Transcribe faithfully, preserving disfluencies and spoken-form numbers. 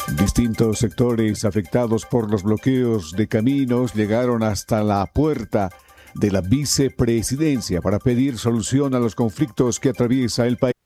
Distintos sectores afectados por los bloqueos de caminos llegaron hasta la puerta de la vicepresidencia para pedir solución a los conflictos que atraviesa el país.